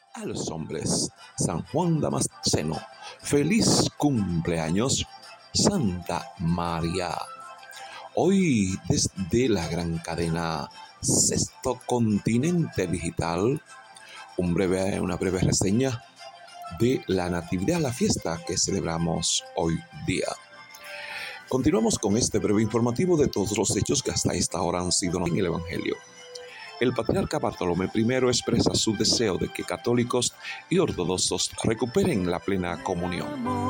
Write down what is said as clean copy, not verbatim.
a los hombres. San Juan Damasceno, feliz cumpleaños, Santa María. Hoy desde la gran cadena Sexto Continente Digital, una breve reseña de la Natividad, la fiesta que celebramos hoy día. Continuamos con este breve informativo de todos los hechos que hasta esta hora han sido en el Evangelio. El patriarca Bartolomé I expresa su deseo de que católicos y ortodoxos recuperen la plena comunión.